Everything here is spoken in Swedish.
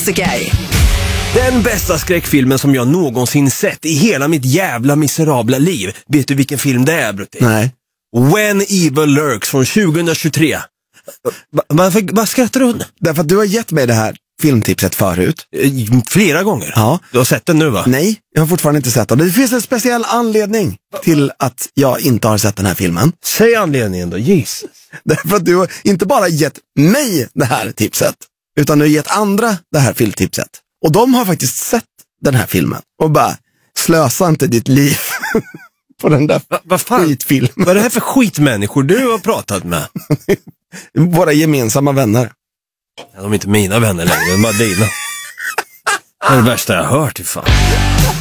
Den bästa skräckfilmen som jag någonsin sett i hela mitt jävla miserabla liv. Vet du vilken film det är, Brutti? Nej. When Evil Lurks från 2023. Vad skrattar du? Därför att du har gett mig det här filmtipset förut. Flera gånger. Ja. Du har sett den nu, va? Nej, jag har fortfarande inte sett den. Det finns en speciell anledning till att jag inte har sett den här filmen. Säg anledningen då, Jesus. Därför att du har inte bara gett mig det här tipset, utan du har gett andra det här filmtipset. Och de har faktiskt sett den här filmen. Och bara, slösa inte ditt liv på den där skitfilmen. Vad är det här för skitmänniskor du har pratat med? Våra gemensamma vänner. Ja, de är inte mina vänner längre, de är bara dina. Det är det värsta jag har hört, fan.